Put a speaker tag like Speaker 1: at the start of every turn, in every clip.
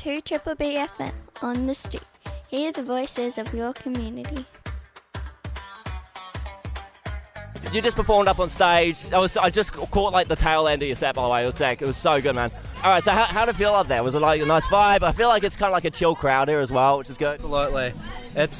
Speaker 1: to Triple B FM on the street. Hear the voices of your community.
Speaker 2: You just performed up on stage. I just caught like the tail end of your set, by the way. It was sick. It was so good, man. All right, so how did it feel up there? Was it like a nice vibe? I feel like it's kind of like a chill crowd here as well, which is good.
Speaker 3: Absolutely. It's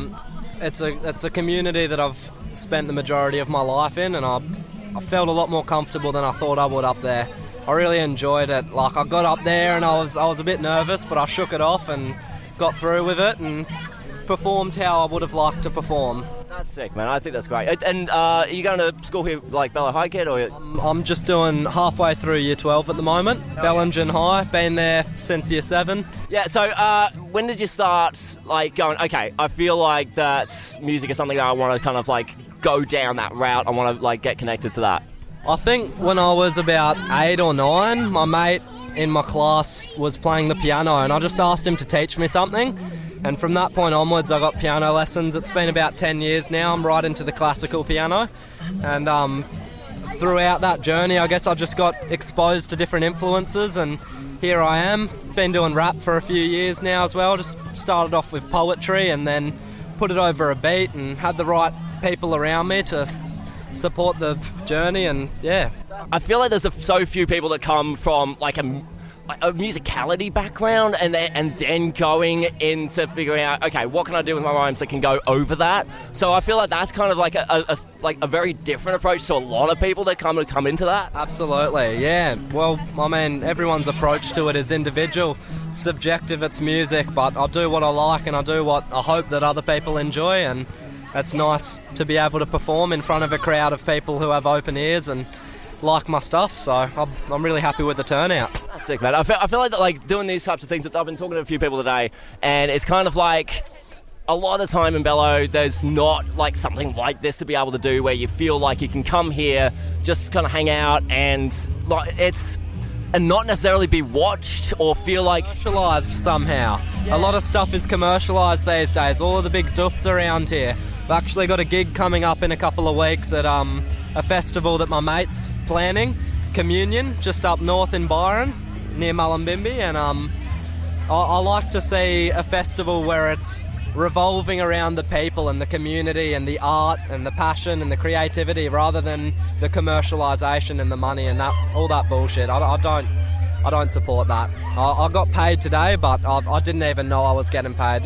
Speaker 3: a community that I've spent the majority of my life in, and I felt a lot more comfortable than I thought I would up there. I really enjoyed it. Like, I got up there and I was a bit nervous, but I shook it off and got through with it and performed how I would have liked to perform.
Speaker 2: That's sick, man. I think that's great. And are you going to school here, like Bella High Kid, or?
Speaker 3: I'm just doing halfway through Year 12 at the moment. Bellingen High. Been there since Year 7.
Speaker 2: Yeah. So when did you start like going? Okay, I feel like that music is something that I want to kind of like go down that route. I want to like get connected to that.
Speaker 3: I think when I was about 8 or 9, my mate in my class was playing the piano, and I just asked him to teach me something. And from that point onwards, I got piano lessons. It's been about 10 years now. I'm right into the classical piano. And throughout that journey, I guess I just got exposed to different influences. And here I am. Been doing rap for a few years now as well. Just started off with poetry and then put it over a beat and had the right people around me to support the journey. And yeah.
Speaker 2: I feel like there's so few people that come from like a musicality background and then going into figuring out, okay, what can I do with my rhymes that can go over that? So I feel like that's kind of like a very different approach to a lot of people that come into that.
Speaker 3: Absolutely, yeah. Well, I mean, everyone's approach to it is individual, it's subjective, it's music, but I do what I like and I do what I hope that other people enjoy, and it's nice to be able to perform in front of a crowd of people who have open ears and like my stuff, so I'm really happy with the turnout.
Speaker 2: That's sick, man. I feel like doing these types of things, I've been talking to a few people today, and it's kind of like a lot of the time in Bello, there's not like something like this to be able to do where you feel like you can come here, just kind of hang out and not necessarily be watched or feel like
Speaker 3: commercialised somehow. Yeah. A lot of stuff is commercialised these days. All of the big doofs around here. I've actually got a gig coming up in a couple of weeks at a festival that my mate's planning, Communion, just up north in Byron, near Mullumbimby, and I like to see a festival where it's revolving around the people and the community and the art and the passion and the creativity rather than the commercialisation and the money and that all that bullshit. I don't support that. I got paid today, but I didn't even know I was getting paid.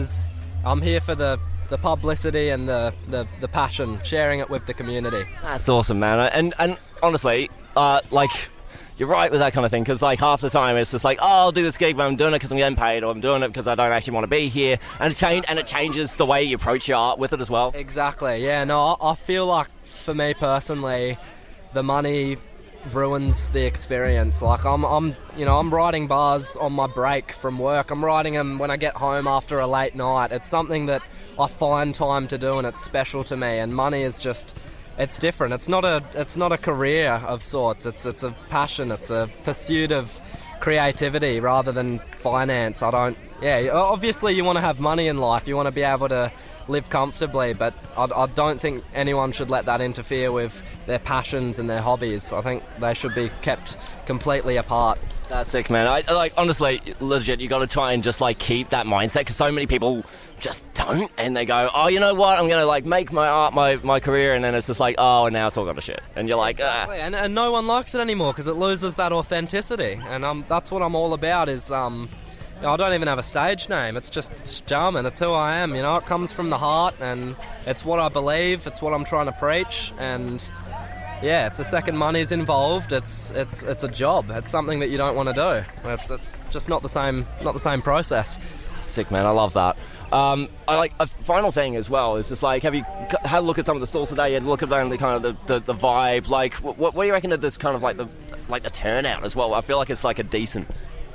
Speaker 3: I'm here for the publicity and the passion, sharing it with the community.
Speaker 2: That's awesome, man. And honestly, like, you're right with that kind of thing, because like half the time it's just like, oh, I'll do this gig, but I'm doing it because I'm getting paid, or I'm doing it because I don't actually want to be here, and it changes the way you approach your art with it as well.
Speaker 3: Exactly. Yeah. No, I feel like for me personally, the money ruins the experience. Like I'm writing bars on my break from work. I'm writing them when I get home after a late night. It's something that I find time to do, and it's special to me. And money is just, it's different. It's not a career of sorts. It's a passion. It's a pursuit of creativity rather than finance. Obviously you want to have money in life. You want to be able to live comfortably, but I don't think anyone should let that interfere with their passions and their hobbies. I think they should be kept completely apart.
Speaker 2: That's sick, man. I like, honestly, legit, you got to try and just like keep that mindset, because so many people just don't, and they go, oh, you know what, I'm gonna like make my art my career, and then it's just like, oh, now it's all gone to shit, and you're like,
Speaker 3: exactly. And no one likes it anymore because it loses that authenticity, and that's what I'm all about. Is I don't even have a stage name. It's Jarman. It's who I am. It comes from the heart, and it's what I believe. It's what I'm trying to preach. And yeah, if the second money's involved, it's a job. It's something that you don't want to do. It's just not the same process.
Speaker 2: Sick, man. I love that. I like a final thing as well. Is just like, have you had a look at some of the stalls today? You had a look at the kind of the vibe. Like, what do you reckon of this kind of like the turnout as well? I feel like it's like a decent.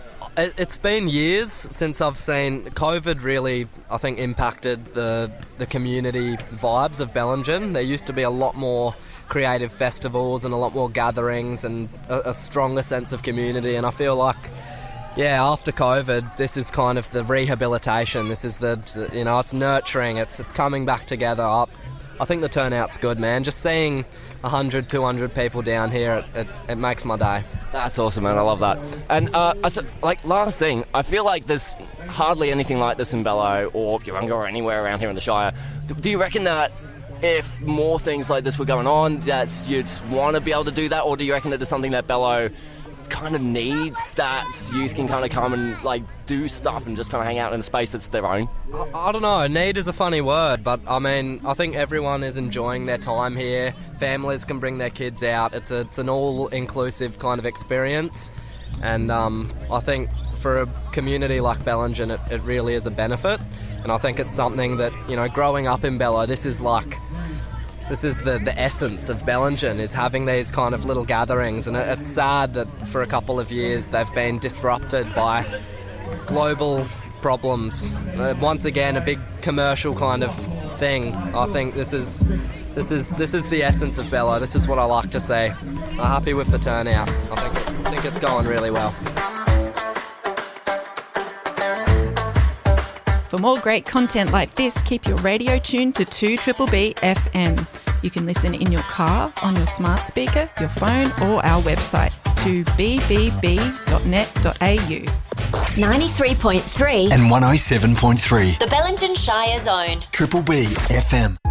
Speaker 3: It's been years since I've seen COVID really, I think, impacted the community vibes of Bellingen. There used to be a lot more creative festivals and a lot more gatherings and a stronger sense of community, and I feel like, yeah, after COVID, this is kind of the rehabilitation. This is it's nurturing, it's coming back together. I think the turnout's good, man. Just seeing 100, 200 people down here, it makes my day.
Speaker 2: That's awesome, man. I love that. And last thing, I feel like there's hardly anything like this in Bello or Urunga or anywhere around here in the Shire. Do you reckon that if more things like this were going on, that you'd want to be able to do that, or do you reckon that there's something that Bello kind of needs, that youth can kind of come and like do stuff and just kind of hang out in a space that's their own?
Speaker 3: I don't know, need is a funny word, but I mean, I think everyone is enjoying their time here. Families can bring their kids out. It's an all-inclusive kind of experience, and I think for a community like Bellingen, it really is a benefit, and I think it's something that, you know, growing up in Bello, this is the essence of Bellingen, is having these kind of little gatherings, and it's sad that for a couple of years they've been disrupted by global problems. Once again, a big commercial kind of thing. I think this is the essence of Bello. This is what I like to see. I'm happy with the turnout. I think it's going really well.
Speaker 4: For more great content like this, keep your radio tuned to 2BBB FM. You can listen in your car, on your smart speaker, your phone, or our website, 2bbb.net.au.
Speaker 5: 93.3
Speaker 6: and 107.3.
Speaker 5: The Bellingen Shire Zone.
Speaker 6: Triple B FM.